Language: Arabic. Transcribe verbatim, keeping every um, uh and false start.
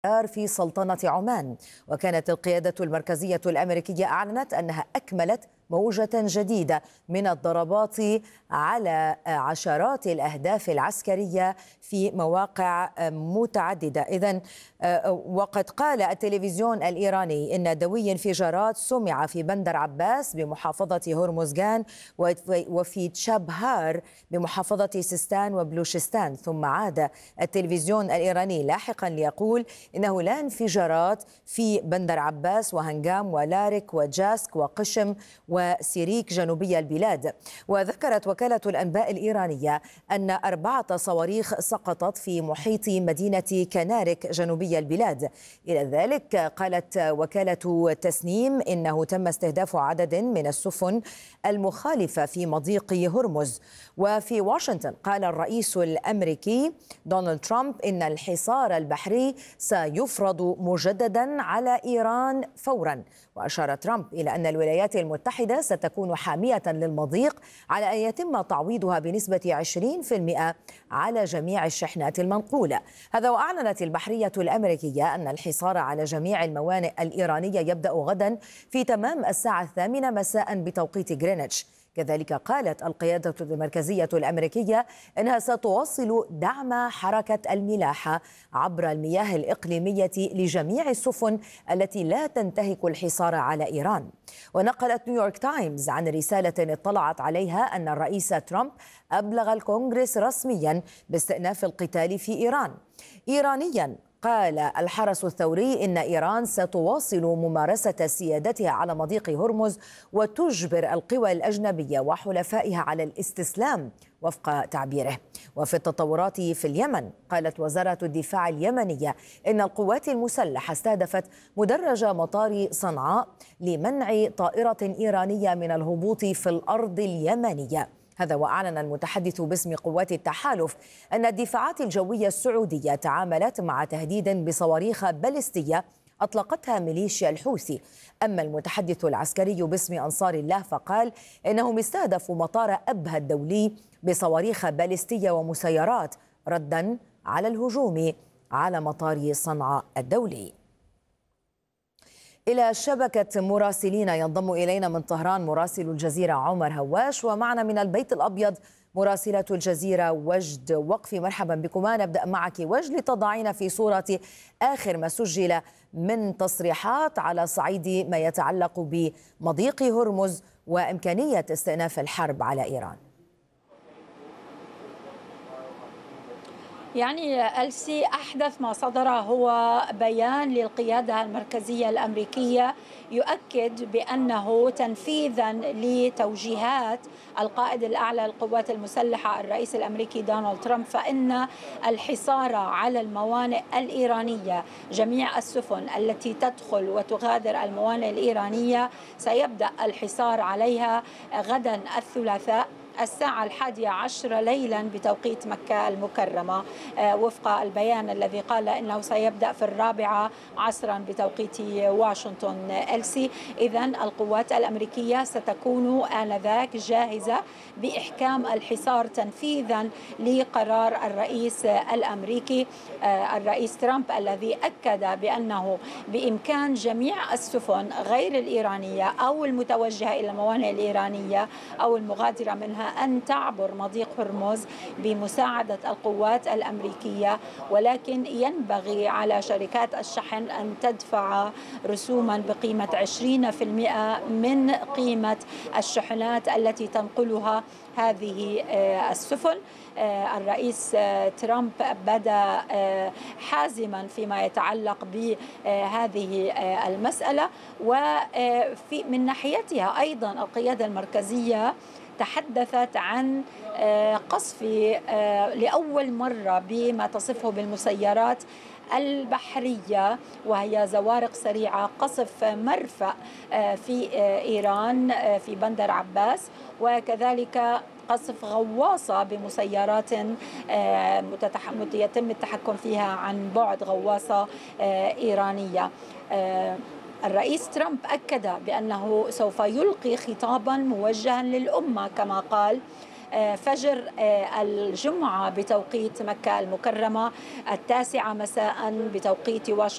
في سلطنة عمان. وكانت القيادة المركزية الأمريكية أعلنت أنها أكملت موجة جديدة من الضربات على عشرات الأهداف العسكرية في مواقع متعددة. إذن وقد قال التلفزيون الإيراني إن دوي انفجارات سمع في بندر عباس بمحافظة هرمزغان وفي تشابهار بمحافظة سيستان وبلوشستان. ثم عاد التلفزيون الإيراني لاحقا ليقول إنه لا انفجارات في بندر عباس وهنغام ولارك وجاسك وقشم وسيريك جنوبي البلاد. وذكرت وكالة الأنباء الإيرانية أن أربعة صواريخ سقطت في محيط مدينة كنارك جنوبي البلاد. إلى ذلك قالت وكالة تسنيم إنه تم استهداف عدد من السفن المخالفة في مضيق هرمز. وفي واشنطن قال الرئيس الأمريكي دونالد ترامب إن الحصار البحري سيفرض مجددا على إيران فورا. وأشار ترامب إلى أن الولايات المتحدة ستكون حامية للمضيق على أن يتم تعويضها بنسبة عشرين بالمئة على جميع الشحنات المنقولة. هذا وأعلنت البحرية الأمريكية أن الحصار على جميع الموانئ الإيرانية يبدأ غدا في تمام الساعة الثامنة مساء بتوقيت غرينتش. كذلك قالت القيادة المركزية الأمريكية أنها ستواصل دعم حركة الملاحة عبر المياه الإقليمية لجميع السفن التي لا تنتهك الحصار على إيران. ونقلت نيويورك تايمز عن رسالة اطلعت عليها أن الرئيس ترامب أبلغ الكونغرس رسميا باستئناف القتال في إيران. إيرانيا قال الحرس الثوري إن إيران ستواصل ممارسة سيادتها على مضيق هرمز وتجبر القوى الأجنبية وحلفائها على الاستسلام وفق تعبيره. وفي التطورات في اليمن قالت وزارة الدفاع اليمنية إن القوات المسلحة استهدفت مدرج مطار صنعاء لمنع طائرة إيرانية من الهبوط في الأرض اليمنية. هذا وأعلن المتحدث باسم قوات التحالف أن الدفاعات الجوية السعودية تعاملت مع تهديد بصواريخ باليستية أطلقتها ميليشيا الحوثي. أما المتحدث العسكري باسم أنصار الله فقال إنهم استهدفوا مطار أبها الدولي بصواريخ باليستية ومسيرات ردا على الهجوم على مطار صنعاء الدولي. إلى شبكة مراسلين ينضم إلينا من طهران مراسل الجزيرة عمر هواش، ومعنا من البيت الأبيض مراسلة الجزيرة وجد وقفي. مرحبا بكما. نبدأ معك وجد لتضعين في صورة آخر ما سجل من تصريحات على صعيد ما يتعلق بمضيق هرمز وإمكانية استئناف الحرب على إيران. يعني ألسي أحدث ما صدر هو بيان للقيادة المركزية الأمريكية يؤكد بأنه تنفيذا لتوجيهات القائد الأعلى للقوات المسلحة الرئيس الأمريكي دونالد ترامب، فإن الحصار على الموانئ الإيرانية جميع السفن التي تدخل وتغادر الموانئ الإيرانية سيبدأ الحصار عليها غدا الثلاثاء الساعة الحادية عشر ليلا بتوقيت مكة المكرمة، وفق البيان الذي قال إنه سيبدأ في الرابعة عصرا بتوقيت واشنطن ألسي. إذن القوات الأمريكية ستكون آنذاك جاهزة بإحكام الحصار تنفيذا لقرار الرئيس الأمريكي الرئيس ترامب، الذي أكد بأنه بإمكان جميع السفن غير الإيرانية أو المتوجهة إلى الموانئ الإيرانية أو المغادرة منها أن تعبر مضيق هرمز بمساعدة القوات الأمريكية، ولكن ينبغي على شركات الشحن أن تدفع رسوما بقيمة عشرين بالمئة من قيمة الشحنات التي تنقلها هذه السفن. الرئيس ترامب بدأ حازما فيما يتعلق بهذه المسألة، وفي من ناحيتها أيضا القيادة المركزية تحدثت عن قصف لأول مرة بما تصفه بالمسيرات البحرية وهي زوارق سريعة، قصف مرفأ في إيران في بندر عباس، وكذلك قصف غواصة بمسيرات يتم التحكم فيها عن بعد، غواصة إيرانية. الرئيس ترامب أكد بأنه سوف يلقي خطابا موجها للأمة كما قال فجر الجمعة بتوقيت مكة المكرمة، التاسعة مساء بتوقيت واشنطن